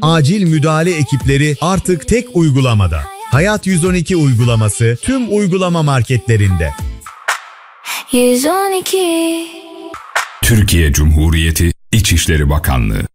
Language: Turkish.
acil müdahale ekipleri artık tek uygulamada. Hayat 112 uygulaması tüm uygulama marketlerinde. 112 Türkiye Cumhuriyeti İçişleri Bakanlığı.